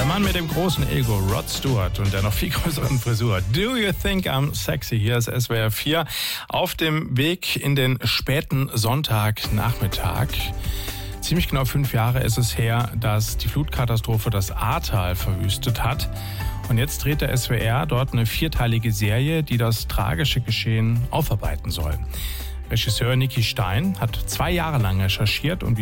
Mann mit dem großen Ego, Rod Stewart, und der noch viel größeren Frisur. Do you think I'm sexy? Hier ist SWR 4 auf dem Weg in den späten Sonntagnachmittag. Ziemlich genau 5 Jahre ist es her, dass die Flutkatastrophe das Ahrtal verwüstet hat. Und jetzt dreht der SWR dort eine 4-teilige Serie, die das tragische Geschehen aufarbeiten soll. Regisseur Niki Stein hat 2 Jahre lang recherchiert und